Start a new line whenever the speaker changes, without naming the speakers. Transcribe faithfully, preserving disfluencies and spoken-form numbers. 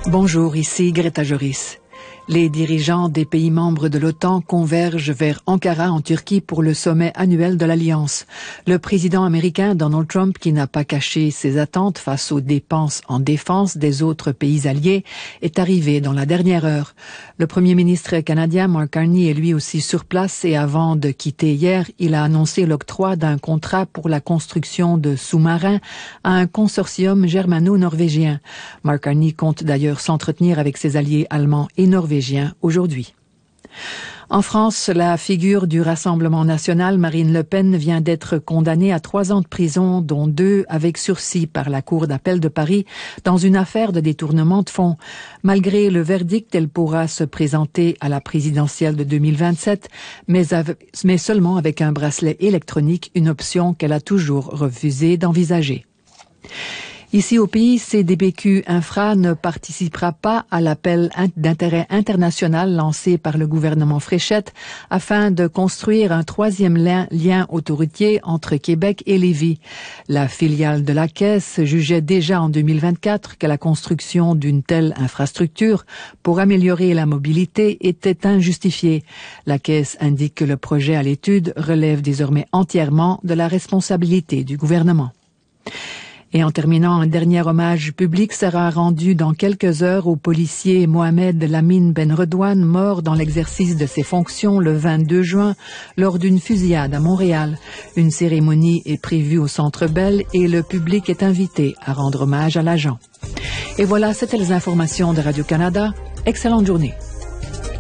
Bonjour, ici Greta Joris. Les dirigeants des pays membres de l'OTAN convergent vers Ankara en Turquie pour le sommet annuel de l'Alliance. Le président américain Donald Trump, qui n'a pas caché ses attentes face aux dépenses en défense des autres pays alliés, est arrivé dans la dernière heure. Le premier ministre canadien Mark Carney est lui aussi sur place et avant de quitter hier, il a annoncé l'octroi d'un contrat pour la construction de sous-marins à un consortium germano-norvégien. Mark Carney compte d'ailleurs s'entretenir avec ses alliés allemands et norvégiens aujourd'hui. En France, la figure du Rassemblement national, Marine Le Pen, vient d'être condamnée à trois ans de prison, dont deux avec sursis par la Cour d'appel de Paris, dans une affaire de détournement de fonds. Malgré le verdict, elle pourra se présenter à la présidentielle de deux mille vingt-sept, mais, avec, mais seulement avec un bracelet électronique, une option qu'elle a toujours refusé d'envisager. Ici au pays, C D B Q Infra ne participera pas à l'appel d'intérêt international lancé par le gouvernement Fréchette afin de construire un troisième lien, lien autoroutier entre Québec et Lévis. La filiale de la Caisse jugeait déjà en deux mille vingt-quatre que la construction d'une telle infrastructure pour améliorer la mobilité était injustifiée. La Caisse indique que le projet à l'étude relève désormais entièrement de la responsabilité du gouvernement. Et en terminant, un dernier hommage public sera rendu dans quelques heures au policier Mohamed Lamine Ben Redouane, mort dans l'exercice de ses fonctions le vingt-deux juin lors d'une fusillade à Montréal. Une cérémonie est prévue au Centre Bell et le public est invité à rendre hommage à l'agent. Et voilà, c'était les informations de Radio-Canada. Excellente journée.